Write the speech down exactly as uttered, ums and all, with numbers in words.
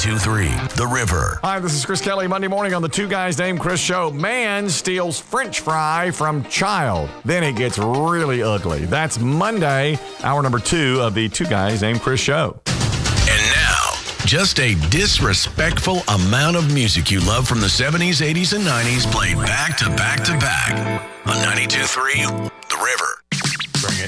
ninety-two point three The River. Hi, this is Chris Kelly. Monday morning on the Two Guys Named Chris show. Man steals French fry from child. Then it gets really ugly. That's Monday, hour number two of the Two Guys Named Chris show. And now, just a disrespectful amount of music you love from the seventies, eighties, and nineties played back to back to back on ninety-two point three The River.